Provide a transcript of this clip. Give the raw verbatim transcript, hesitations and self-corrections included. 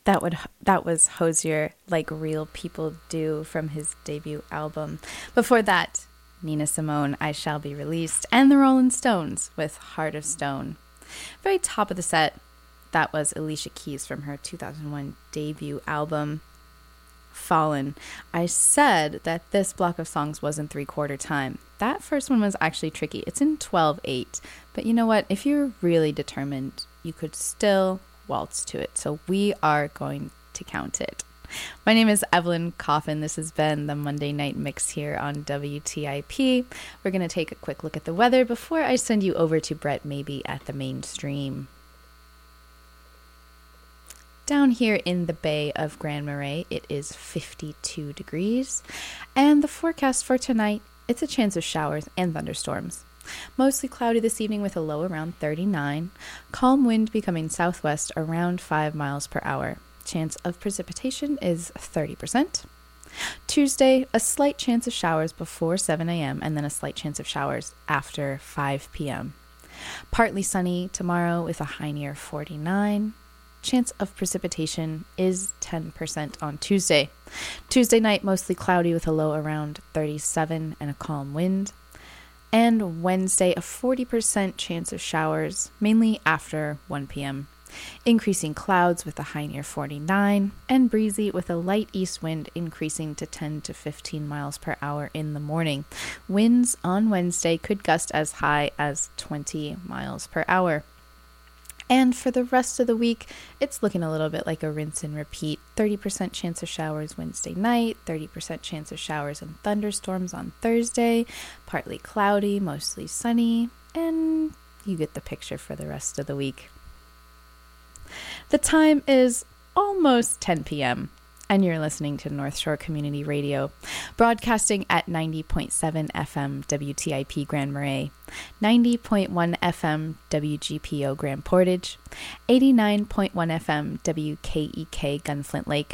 That would that was Hozier, Like Real People Do, from his debut album. Before that, Nina Simone, I Shall Be Released, and the Rolling Stones with Heart of Stone. Very top of the set, that was Alicia Keys from her two thousand one debut album, Fallen. I said that this block of songs was in three-quarter time. That first one was actually tricky. It's in twelve eight. But you know what? If you're really determined, you could still waltz to it. So we are going to count it. My name is Evelyn Coffin. This has been the Monday Night Mix here on W T I P. We're going to take a quick look at the weather before I send you over to Brett Maybe at the mainstream. Down here in the Bay of Grand Marais, it is fifty-two degrees. And the forecast for tonight, it's a chance of showers and thunderstorms. Mostly cloudy this evening with a low around thirty-nine. Calm wind becoming southwest around five miles per hour. Chance of precipitation is thirty percent. Tuesday, a slight chance of showers before seven a.m. and then a slight chance of showers after five p.m. Partly sunny tomorrow with a high near forty-nine. Chance of precipitation is ten percent on Tuesday. Tuesday night, mostly cloudy with a low around thirty-seven and a calm wind. And Wednesday, a forty percent chance of showers, mainly after one p.m. Increasing clouds with a high near forty-nine, and breezy with a light east wind increasing to ten to fifteen miles per hour in the morning. Winds on Wednesday could gust as high as twenty miles per hour. And for the rest of the week, it's looking a little bit like a rinse and repeat. thirty percent chance of showers Wednesday night, thirty percent chance of showers and thunderstorms on Thursday, partly cloudy, mostly sunny, and you get the picture for the rest of the week. The time is almost ten p.m. and you're listening to North Shore Community Radio, broadcasting at ninety point seven F M W T I P Grand Marais, ninety point one F M W G P O Grand Portage, eighty-nine point one F M W K E K Gunflint Lake,